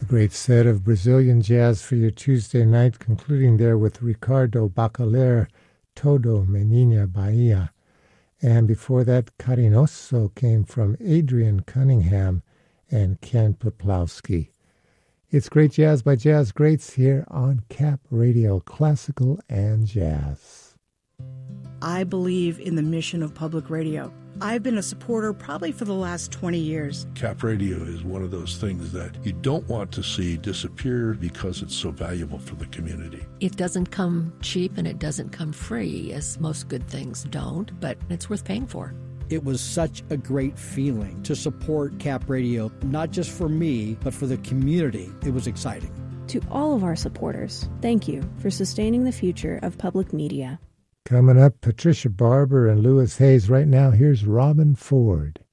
Great set of Brazilian jazz for your Tuesday night, concluding there with Ricardo Bacaler, Todo Menina Bahia. And before that, Carinoso came from Adrian Cunningham and Ken Peplowski. It's Great Jazz by Jazz Greats here on Cap Radio, classical and jazz. I believe in the mission of public radio. I've been a supporter probably for the last 20 years. Cap Radio is one of those things that you don't want to see disappear because it's so valuable for the community. It doesn't come cheap and it doesn't come free, as most good things don't, but it's worth paying for. It was such a great feeling to support Cap Radio, not just for me, but for the community. It was exciting. To all of our supporters, thank you for sustaining the future of public media. Coming up, Patricia Barber and Louis Hayes. Right now, here's Robin Ford.